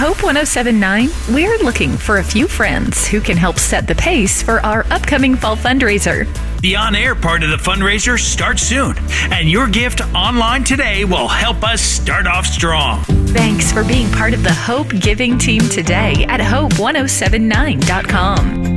Hope 1079, we're looking for a few friends who can help set the pace for our upcoming fall fundraiser. The on-air part of the fundraiser starts soon, and your gift online today will help us start off strong. Thanks for being part of the Hope Giving team today at hope1079.com.